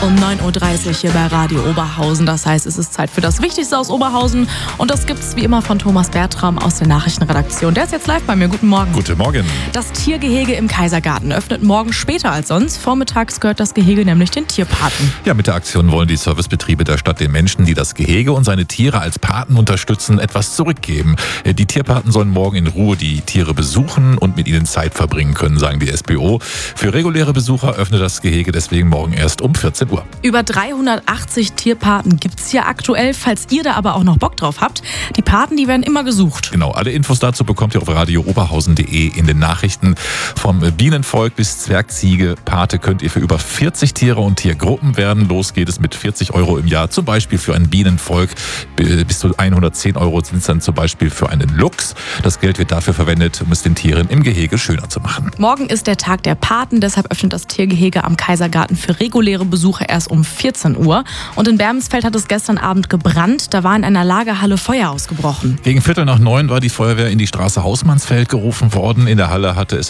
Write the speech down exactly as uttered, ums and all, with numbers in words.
Um neun Uhr dreißig hier bei Radio Oberhausen. Das heißt, es ist Zeit für das Wichtigste aus Oberhausen. Und das gibt's wie immer von Thomas Bertram aus der Nachrichtenredaktion. Der ist jetzt live bei mir. Guten Morgen. Guten Morgen. Das Tiergehege im Kaisergarten öffnet morgen später als sonst. Vormittags gehört das Gehege nämlich den Tierpaten. Ja, mit der Aktion wollen die Servicebetriebe der Stadt den Menschen, die das Gehege und seine Tiere als Paten unterstützen, etwas zurückgeben. Die Tierpaten sollen morgen in Ruhe die Tiere besuchen und mit ihnen Zeit verbringen können, sagen die S B O. Für reguläre Besucher öffnet das Gehege deswegen morgen erst um vierzehn Uhr. Über dreihundertachtzig Tierpaten gibt's hier aktuell. Falls ihr da aber auch noch Bock drauf habt, die Paten, die werden immer gesucht. Genau, alle Infos dazu bekommt ihr auf radio oberhausen punkt de in den Nachrichten. Vom Bienenvolk bis Zwergziege, Pate könnt ihr für über vierzig Tiere und Tiergruppen werden. Los geht es mit vierzig Euro im Jahr, zum Beispiel für ein Bienenvolk. Bis zu hundertzehn Euro sind es dann zum Beispiel für einen Luchs. Das Geld wird dafür verwendet, um es den Tieren im Gehege schöner zu machen. Morgen ist der Tag der Paten, deshalb öffnet das Tiergehege am Kaisergarten für reguläre Besucher erst um vierzehn Uhr. Und in Bermensfeld hat es gestern Abend gebrannt. Da war in einer Lagerhalle Feuer ausgebrochen. Gegen Viertel nach neun war die Feuerwehr in die Straße Hausmannsfeld gerufen worden. In der Halle hatte es